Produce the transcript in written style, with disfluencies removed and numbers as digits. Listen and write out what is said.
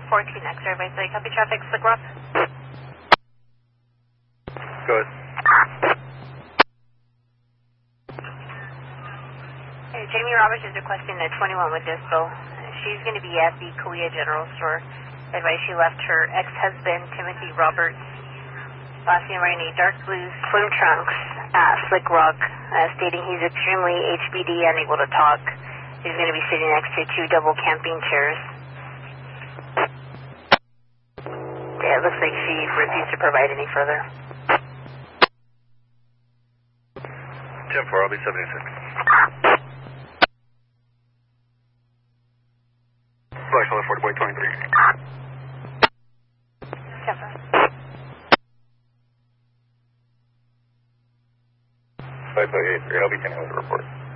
14X, everybody say copy traffic, Slick Rock. Go ahead. Hey, Jamie Roberts is requesting a 21 with dispo. She's going to be at the Kaweah General Store. Advice she left her ex-husband, Timothy Roberts, last name wearing a dark blue swim trunks at Slick Rock, stating he's extremely HBD, unable to talk. He's going to be sitting next to 2 double camping chairs. Yeah, it looks like she refused to provide any further. 10-4, I'll be 76. Black Solid 40 Boy 23. 10-4. 558, I'll be 10 with the report.